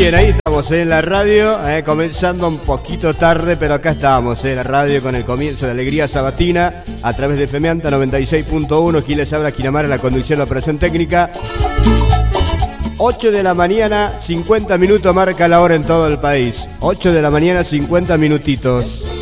Bien, ahí estamos en la radio, comenzando un poquito tarde, pero acá estamos en la radio con el comienzo de Alegría Sabatina a través de FEMEANTA 96.1. Aquí les habla Quinamar en la conducción de la operación técnica. 8 de la mañana, 50 minutos marca la hora en todo el país. 8 de la mañana, 50 minutitos.